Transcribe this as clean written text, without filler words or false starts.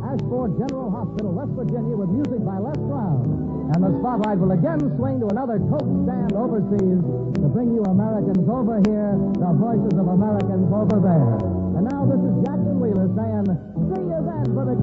Ashford General Hospital, West Virginia, with music by Les Brown. And the spotlight will again swing to another Coke stand overseas to bring you Americans over here, the voices of Americans over there. And now this is Jackson Wheeler saying, see you then for the